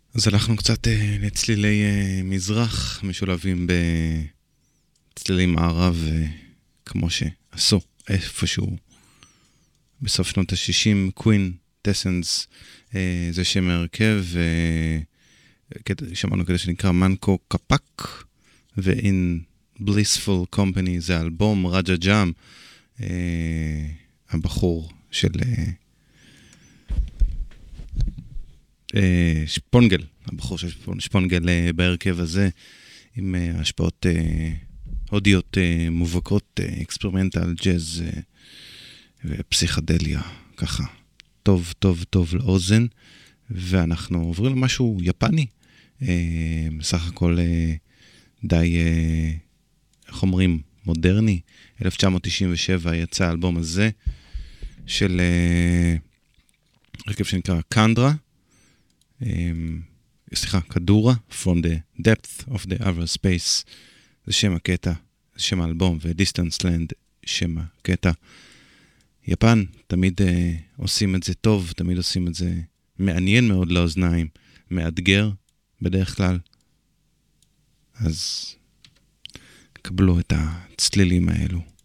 אז הלכנו קצת לצלילי מזרח, משולבים בצלילים מערב, כמו שעשו איפשהו בסוף שנות ה-60, קווין, טסנס, זה שם הרכב, שמענו כזה שנקרא מנקו קפק, ו-In Blissful Company זה אלבום, רג'ה ג'אם, הבחור של שפונגל, הבחור של שפונגל בהרכב הזה, עם השפעות הודיות מובהקות, אקספרימנטל, ג'אז ופסיכדליה, ככה, טוב, טוב, טוב לאוזן, ואנחנו עוברים למשהו יפני, בסך הכל די, איך אומרים, מודרני, 1997 יצא האלבום הזה, של הרכב שנקרא קנדרה, קדורה, From the Depth of the Other Space, זה שם הקטע, זה שם האלבום, ו-Distance Land, שם הקטע. יפן, תמיד עושים את זה טוב, תמיד עושים את זה מעניין מאוד לאוזניים, מאתגר בדרך כלל. אז קבלו את הצלילים האלו.